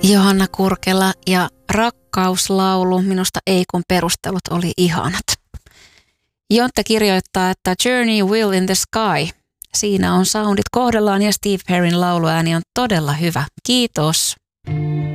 Johanna Kurkela ja rakkauslaulu. Minusta ei, kun perustelut oli ihanat. Jontte kirjoittaa, että Journey Will in the Sky. Siinä on soundit kohdallaan ja Steve Perryn lauluääni on todella hyvä. Kiitos.